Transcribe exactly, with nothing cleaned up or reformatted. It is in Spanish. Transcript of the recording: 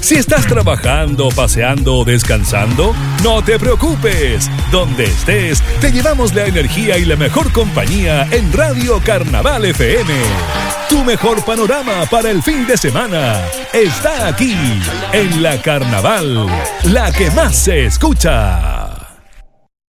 Si estás trabajando, paseando o descansando, no te preocupes. Donde estés, te llevamos la energía y la mejor compañía en Radio Carnaval F M. Tu mejor panorama para el fin de semana está aquí, en la Carnaval, la que más se escucha.